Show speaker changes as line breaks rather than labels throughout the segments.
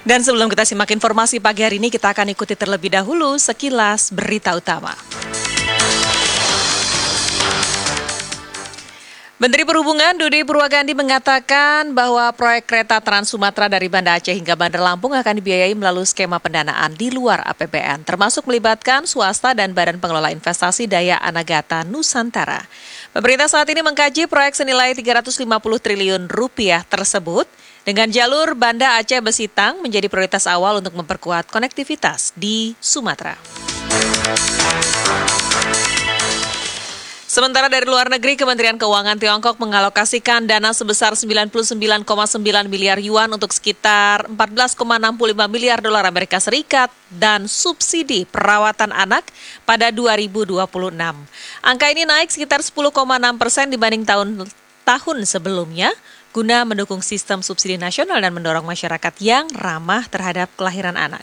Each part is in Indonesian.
Dan sebelum kita simak informasi pagi hari ini, kita akan ikuti terlebih dahulu sekilas berita utama. Menteri Perhubungan Budi Purwagandi mengatakan bahwa proyek kereta Trans Sumatera dari Banda Aceh hingga Bandar Lampung akan dibiayai melalui skema pendanaan di luar APBN, termasuk melibatkan swasta dan Badan Pengelola Investasi Daya Anagata Nusantara. Pemerintah saat ini mengkaji proyek senilai 350 triliun rupiah tersebut dengan jalur Banda Aceh Besitang menjadi prioritas awal untuk memperkuat konektivitas di Sumatera. Sementara dari luar negeri, Kementerian Keuangan Tiongkok mengalokasikan dana sebesar 99,9 miliar yuan untuk sekitar 14,65 miliar dolar Amerika Serikat dan subsidi perawatan anak pada 2026. Angka ini naik sekitar 10,6% dibanding tahun sebelumnya, guna mendukung sistem subsidi nasional dan mendorong masyarakat yang ramah terhadap kelahiran anak.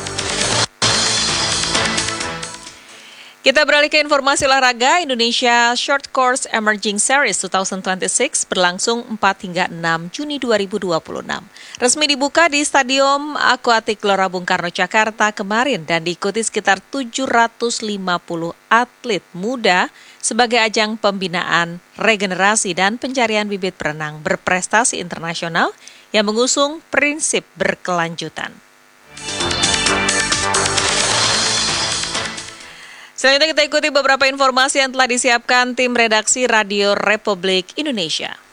Kita beralih ke informasi olahraga. Indonesia Short Course Emerging Series 2026 berlangsung 4 hingga 6 Juni 2026. Resmi dibuka di Stadion Aquatic Gelora Bung Karno, Jakarta kemarin dan diikuti sekitar 750 atlet muda sebagai ajang pembinaan, regenerasi, dan pencarian bibit perenang berprestasi internasional yang mengusung prinsip berkelanjutan. Selanjutnya kita ikuti beberapa informasi yang telah disiapkan tim redaksi Radio Republik Indonesia.